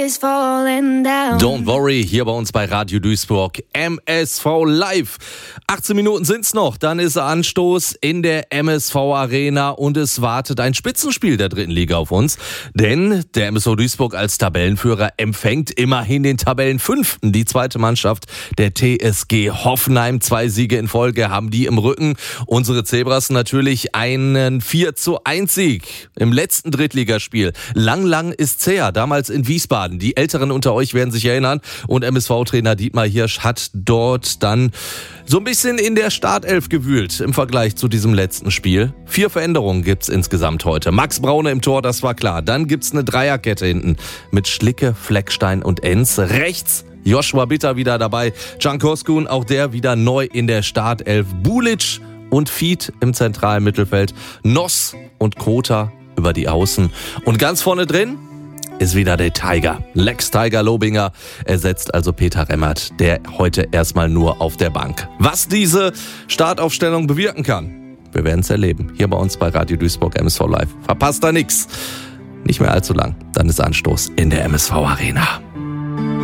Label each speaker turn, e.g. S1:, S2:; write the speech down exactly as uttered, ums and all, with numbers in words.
S1: is falling down.
S2: Don't worry, hier bei uns bei Radio Duisburg, M S V Live. achtzehn Minuten sind's noch, dann ist Anstoß in der M S V Arena und es wartet ein Spitzenspiel der dritten Liga auf uns. Denn der M S V Duisburg als Tabellenführer empfängt immerhin den Tabellenfünften. Die zweite Mannschaft, der T S G Hoffenheim. Zwei Siege in Folge haben die im Rücken. Unsere Zebras natürlich einen vier zu eins Sieg im letzten Drittligaspiel. Lang, lang ist zäher, damals in Wiesbaden. Die Älteren unter euch werden sich erinnern. Und M S V-Trainer Dietmar Hirsch hat dort dann so ein bisschen in der Startelf gewühlt im Vergleich zu diesem letzten Spiel. Vier Veränderungen gibt's insgesamt heute. Max Braune im Tor, das war klar. Dann gibt's eine Dreierkette hinten mit Schlicke, Fleckstein und Enz. Rechts Joshua Bitter wieder dabei. Can Koskun, auch der wieder neu in der Startelf. Bulic und Fied im zentralen Mittelfeld. Noss und Kota über die Außen. Und ganz vorne drin ist wieder der Tiger. Lex Tiger Lobinger ersetzt also Peter Remmert, der heute erstmal nur auf der Bank. Was diese Startaufstellung bewirken kann, wir werden es erleben. Hier bei uns bei Radio Duisburg M S V Live. Verpasst da nix. Nicht mehr allzu lang, dann ist Anstoß in der M S V Arena.